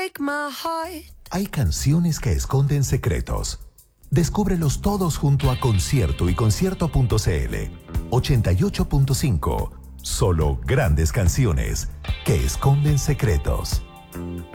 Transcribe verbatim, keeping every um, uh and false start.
break my heart. Hay canciones que esconden secretos. Descúbrelos todos junto a Concierto y concierto punto cl. ochenta y ocho punto cinco. Solo grandes canciones que esconden secretos.